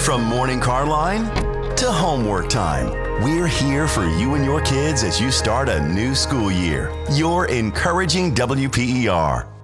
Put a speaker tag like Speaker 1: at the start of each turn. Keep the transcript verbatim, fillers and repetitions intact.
Speaker 1: From morning car line to homework time, we're here for you and your kids as you start a new school year. You're encouraging W P E R.